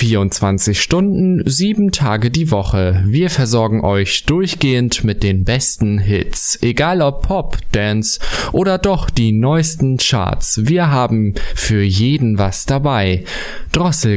24 Stunden, 7 Tage die Woche. Wir versorgen euch durchgehend mit den besten Hits. Egal ob Pop, Dance oder doch die neuesten Charts. Wir haben für jeden was dabei. Drossel